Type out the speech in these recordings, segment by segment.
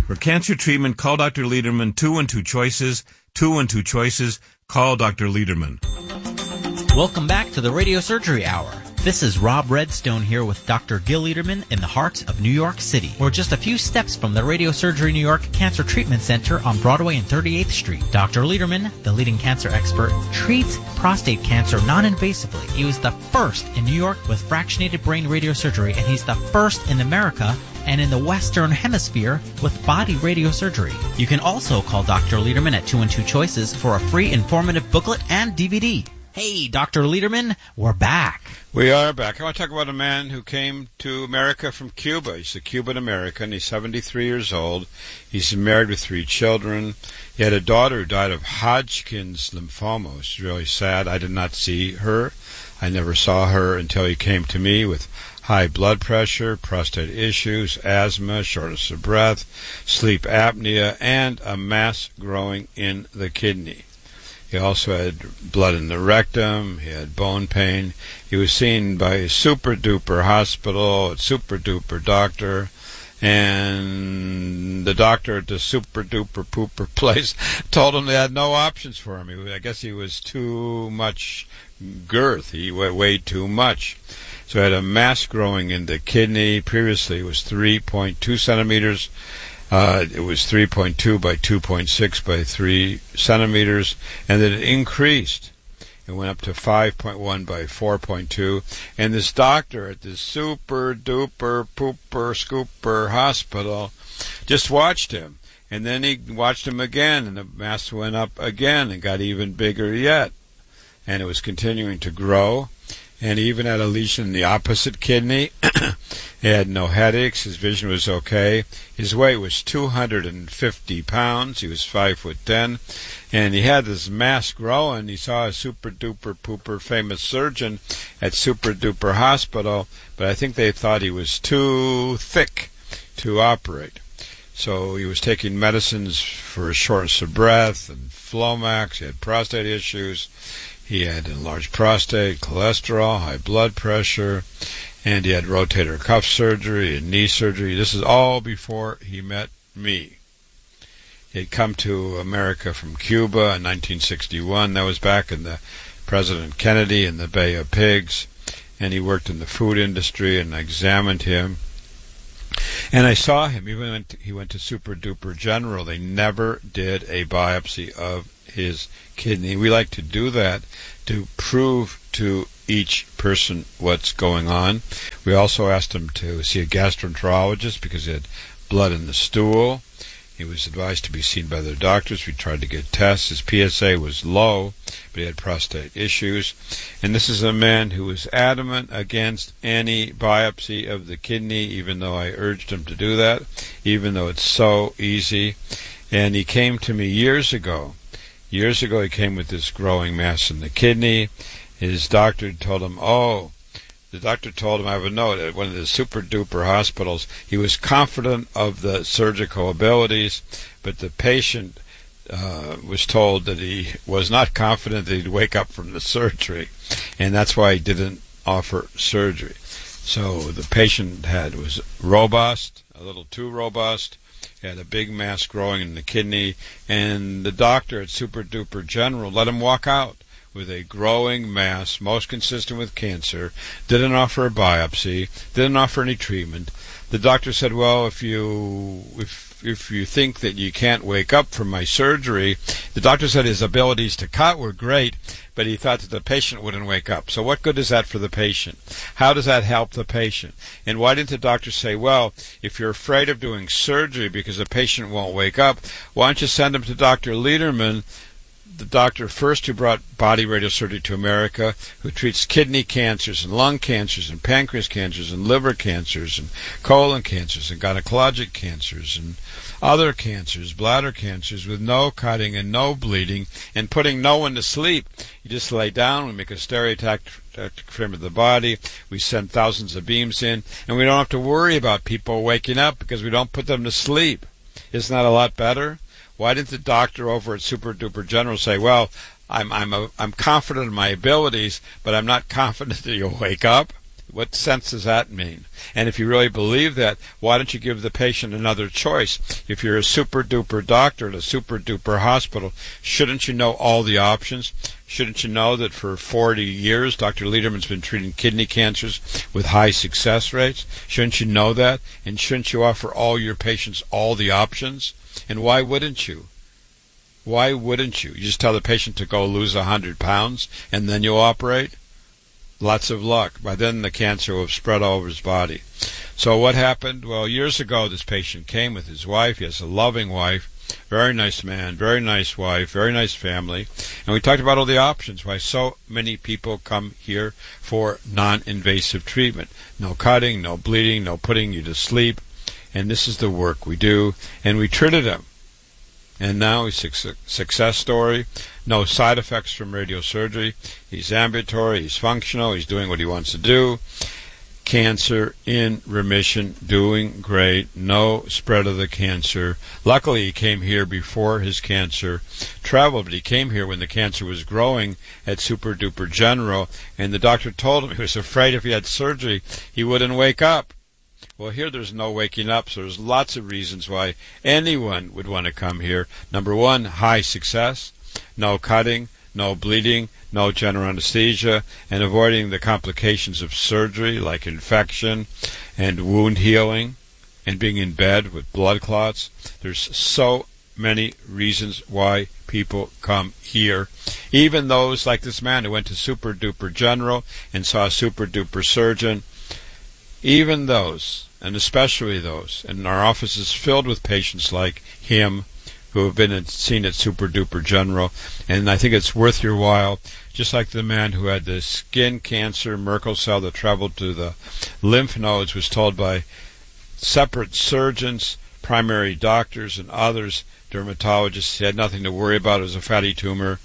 For cancer treatment, call Dr. Lederman, 212 Choices, 212 Choices. Call Dr. Lederman. Welcome back to the Radio Surgery Hour. This is Rob Redstone here with Dr. Gil Lederman in the heart of New York City. We're just a few steps from the Radio Surgery New York Cancer Treatment Center on Broadway and 38th Street. Dr. Lederman, the leading cancer expert, treats prostate cancer non-invasively. He was the first in New York with fractionated brain radiosurgery, and he's the first in America and in the Western Hemisphere with body radiosurgery. You can also call Dr. Lederman at 212 Choices for a free informative booklet and DVD. Hey, Dr. Lederman, we're back. We are back. I want to talk about a man who came to America from Cuba. He's a Cuban-American. He's 73 years old. He's married with 3 children. He had a daughter who died of Hodgkin's lymphoma. It's really sad. I did not see her. I never saw her until he came to me with high blood pressure, prostate issues, asthma, shortness of breath, sleep apnea, and a mass growing in the kidney. He also had blood in the rectum. He had bone pain. He was seen by a super-duper hospital, a super-duper doctor, and the doctor at the super-duper pooper place told him they had no options for him. I guess he was too much girth. He weighed too much. So he had a mass growing in the kidney. Previously it was 3.2 centimeters. It was 3.2 by 2.6 by 3 centimeters, and then it increased. It went up to 5.1 by 4.2, and this doctor at this super-duper pooper scooper hospital just watched him, and then he watched him again, and the mass went up again and got even bigger yet, and it was continuing to grow. And he even had a lesion in the opposite kidney. He had no headaches. His vision was okay. His weight was 250 pounds. He was 5'10", and he had this mass growing. He saw a super-duper pooper famous surgeon at super-duper hospital, but I think they thought he was too thick to operate. So he was taking medicines for shortness of breath and Flomax. He had prostate issues. He had enlarged prostate, cholesterol, high blood pressure, and he had rotator cuff surgery and knee surgery. This is all before he met me. He had come to America from Cuba in 1961. That was back in the President Kennedy in the Bay of Pigs, and he worked in the food industry, and I examined him. And I saw him. He went to Super Duper General. They never did a biopsy of his kidney. We like to do that to prove to each person what's going on. We also asked him to see a gastroenterologist because he had blood in the stool. He was advised to be seen by their doctors. We tried to get tests. His PSA was low, but he had prostate issues. And this is a man who was adamant against any biopsy of the kidney, even though I urged him to do that, even though it's so easy. And he came to me years ago. Years ago he came with this growing mass in the kidney. His doctor told him, the doctor told him, I have a note, at one of the super-duper hospitals, he was confident of the surgical abilities, but the patient was told that he was not confident that he'd wake up from the surgery, and that's why he didn't offer surgery. So the patient was robust, a little too robust, had a big mass growing in the kidney, and the doctor at Super Duper General let him walk out with a growing mass, most consistent with cancer, didn't offer a biopsy, didn't offer any treatment. The doctor said, well, if you think that you can't wake up from my surgery, the doctor said his abilities to cut were great, but he thought that the patient wouldn't wake up. So what good is that for the patient? How does that help the patient? And why didn't the doctor say, well, if you're afraid of doing surgery because the patient won't wake up, why don't you send him to Dr. Lederman, the doctor first who brought body radiosurgery to America, who treats kidney cancers and lung cancers and pancreas cancers and liver cancers and colon cancers and gynecologic cancers and other cancers, bladder cancers, with no cutting and no bleeding and putting no one to sleep. You just lay down, we make a stereotactic frame of the body, we send thousands of beams in, and we don't have to worry about people waking up because we don't put them to sleep. Isn't that a lot better? Why didn't the doctor over at Super Duper General say, well, I'm confident in my abilities, but I'm not confident that you'll wake up? What sense does that mean? And if you really believe that, why don't you give the patient another choice? If you're a super-duper doctor at a super-duper hospital, shouldn't you know all the options? Shouldn't you know that for 40 years Dr. Lederman's been treating kidney cancers with high success rates? Shouldn't you know that? And shouldn't you offer all your patients all the options? And why wouldn't you? Why wouldn't you? You just tell the patient to go lose 100 pounds and then you'll operate? Lots of luck. By then the cancer will have spread all over his body. So what happened? Well, years ago this patient came with his wife. He has a loving wife, very nice man, very nice wife, very nice family. And we talked about all the options, why so many people come here for non-invasive treatment. No cutting, no bleeding, no putting you to sleep. And this is the work we do. And we treated him. And now he's a success story. No side effects from radiosurgery. He's ambulatory. He's functional. He's doing what he wants to do. Cancer in remission, doing great. No spread of the cancer. Luckily, he came here before his cancer traveled, but he came here when the cancer was growing at Super Duper General, and the doctor told him he was afraid if he had surgery, he wouldn't wake up. Well, here there's no waking up, so there's lots of reasons why anyone would want to come here. Number one, high success, no cutting, no bleeding, no general anesthesia, and avoiding the complications of surgery like infection and wound healing and being in bed with blood clots. There's so many reasons why people come here. Even those like this man who went to Super Duper General and saw a Super Duper surgeon. Even those, and especially those, and our office is filled with patients like him who have been seen at Super Duper General, and I think it's worth your while, just like the man who had the skin cancer, Merkel cell that traveled to the lymph nodes, was told by separate surgeons, primary doctors, and others, dermatologists, he had nothing to worry about, it was a fatty tumor.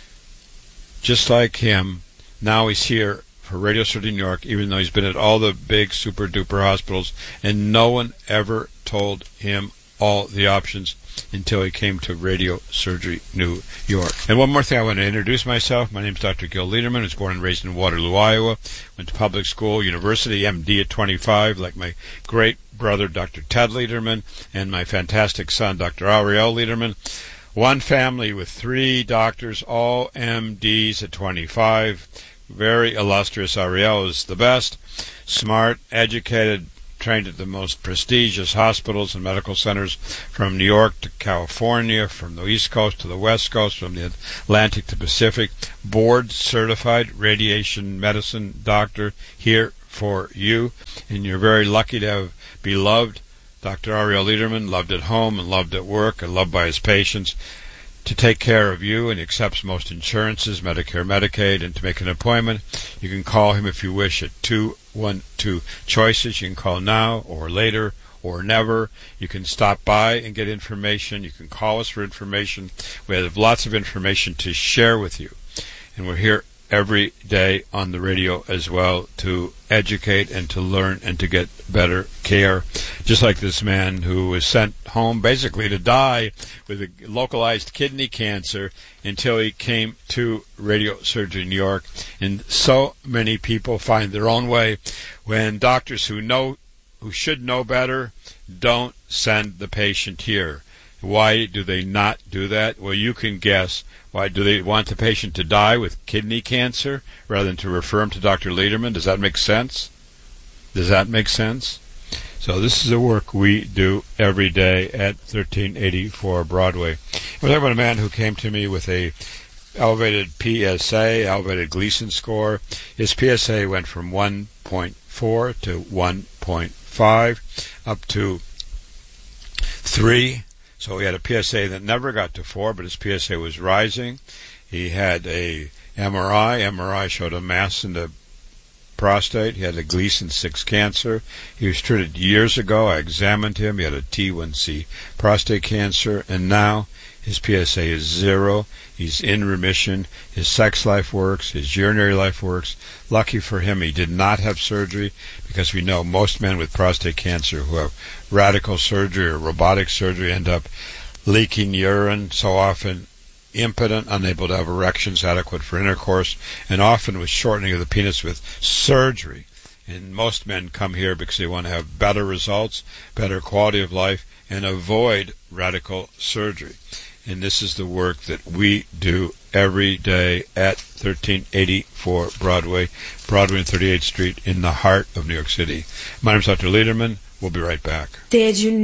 Just like him, now he's here for Radiosurgery New York, even though he's been at all the big super duper hospitals, and no one ever told him all the options until he came to Radiosurgery New York. And one more thing, I want to introduce myself. My name is Dr. Gil Lederman. I was born and raised in Waterloo, Iowa. Went to public school, university, MD at 25, like my great brother, Dr. Ted Lederman, and my fantastic son, Dr. Ariel Lederman. One family with 3 doctors, all MDs at 25. Very illustrious. Ariel is the best, smart, educated, trained at the most prestigious hospitals and medical centers from New York to California, from the East Coast to the West Coast, from the Atlantic to Pacific. Board-certified radiation medicine doctor here for you. And you're very lucky to have beloved Dr. Ariel Lederman, loved at home and loved at work and loved by his patients, to take care of you, and he accepts most insurances, Medicare, Medicaid, and to make an appointment, you can call him if you wish at 212 Choices. You can call now or later or never. You can stop by and get information. You can call us for information. We have lots of information to share with you. And we're here every day on the radio as well to educate and to learn and to get better care. Just like this man who was sent home basically to die with a localized kidney cancer until he came to Radiosurgery New York. And so many people find their own way when doctors who should know better don't send the patient here. Why do they not do that? Well, you can guess. Why do they want the patient to die with kidney cancer rather than to refer him to Dr. Lederman? Does that make sense? Does that make sense? So this is the work we do every day at 1384 Broadway. We're talking about a man who came to me with a elevated PSA, elevated Gleason score. His PSA went from 1.4 to 1.5 up to 3. So he had a PSA that never got to 4, but his PSA was rising. He had a MRI. MRI showed a mass in the prostate. He had a Gleason 6 cancer. He was treated years ago. I examined him. He had a T1C prostate cancer, and now his PSA is 0. He's in remission. His sex life works. His urinary life works. Lucky for him, he did not have surgery, because we know most men with prostate cancer who have radical surgery or robotic surgery end up leaking urine, so often impotent, unable to have erections adequate for intercourse, and often with shortening of the penis with surgery. And most men come here because they want to have better results, better quality of life, and avoid radical surgery. And this is the work that we do every day at 1384 Broadway and 38th Street in the heart of New York City. My name is Dr. Lederman. We'll be right back. Did you